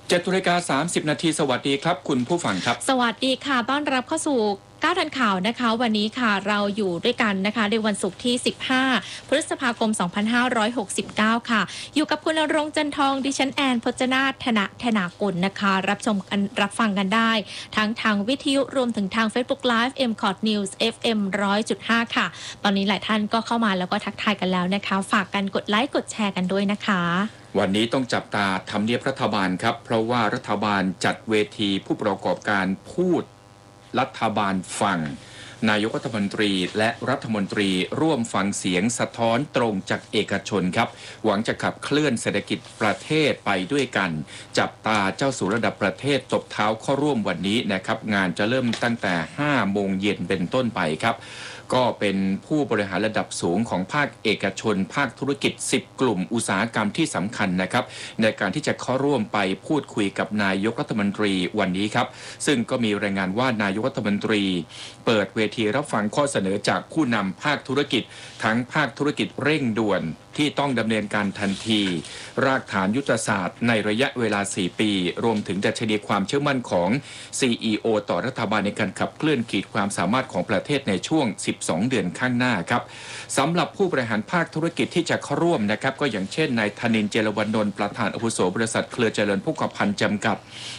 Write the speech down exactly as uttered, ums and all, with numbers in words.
เจ็ดนาฬิกาสามสิบนาทีสวัสดีครับคุณผู้ฟังครับสวัสดีค่ะต้อนรับเข้าสู่ก้าวทันข่าวนะคะวันนี้ค่ะเราอยู่ด้วยกันนะคะในวันศุกร์ที่สิบห้าพฤษภาคมสองพันห้าร้อยหกสิบเก้าค่ะอยู่กับคุณณรงค์จันทองดิฉันแอนพจนาถธนะธนากุลนะคะรับชมกันรับฟังกันได้ทั้งทางวิทยุรวมถึงทาง Facebook Live เอ็ม คอ ที News เอฟ เอ็ม หนึ่งร้อยจุดห้า ค่ะตอนนี้หลายท่านก็เข้ามาแล้วก็ทักทายกันแล้วนะคะฝากกันกดไลค์กดแชร์กันด้วยนะคะวันนี้ต้องจับตาทำเนียบรัฐบาลครับเพราะว่ารัฐบาลจัดเวทีผู้ประกอบการพูดรัฐบาลฟังนายกรัฐมนตรีและรัฐมนตรีร่วมฟังเสียงสะท้อนตรงจากเอกชนครับหวังจะขับเคลื่อนเศรษฐกิจประเทศไปด้วยกันจับตาเจ้าสู่ระดับประเทศตบเท้าเข้าร่วมวันนี้นะครับงานจะเริ่มตั้งแต่ห้าโมงเย็นเป็นต้นไปครับก็เป็นผู้บริหารระดับสูงของภาคเอกชนภาคธุรกิจสิบกลุ่มอุตสาหกรรมที่สำคัญนะครับในการที่จะเข้าร่วมไปพูดคุยกับนายกรัฐมนตรีวันนี้ครับซึ่งก็มีรายงานว่านายกรัฐมนตรีเปิดเวทีรับฟังข้อเสนอจากผู้นำภาคธุรกิจทั้งภาคธุรกิจเร่งด่วนที่ต้องดำเนินการทันทีรากฐานยุทธศาสตร์ในระยะเวลาสี่ปีรวมถึงดัชนีความเชื่อมั่นของ ซี อี โอ ต่อรัฐบาลในการขับเคลื่อนขีดความสามารถของประเทศในช่วงสิบสองเดือนข้างหน้าครับสำหรับผู้บริหารภาคธุรกิจที่จะเข้าร่วมนะครับก็อย่างเช่นนายธนินทร์ เจรวรรณนท์ประธานอาวุโสบริษัทเครือเจริญพุกพันธ์จำกัด